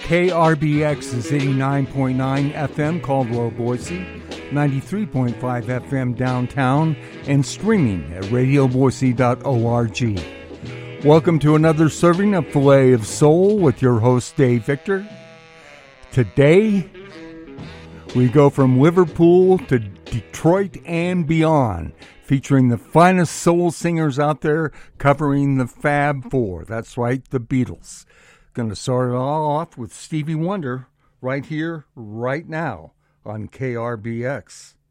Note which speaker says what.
Speaker 1: KRBX is 89.9 FM Caldwell, Boise, 93.5 FM downtown, and streaming at radioboise.org. Welcome to another serving of Filet of Soul with your host, Dave Victor. Today, we go from Liverpool to Detroit and beyond, featuring the finest soul singers out there covering the Fab Four. That's right, the Beatles. Going to start it all off with Stevie Wonder right here, right now on KRBX.